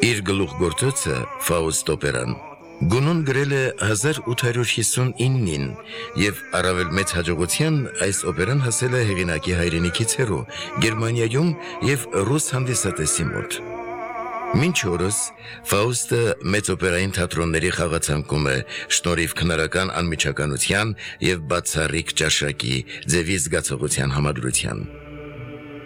Իր գլուխգործոցը Ֆաուստ օպերան գունուն գրել է 1859-ին եւ առավել մեծ հաջողության այս օպերան հասել է հեղինակի հայրենիքից հեռու Գերմանիայում եւ ռուս հանդիսատեսի մոտ։ Մինչ օրս Ֆաուստը մեծ օպերային թատրոնների խաղացանկում է շնորհիվ քնարական անմիջականության եւ բացառիկ ճաշակի ձևի զգացողության համադրության։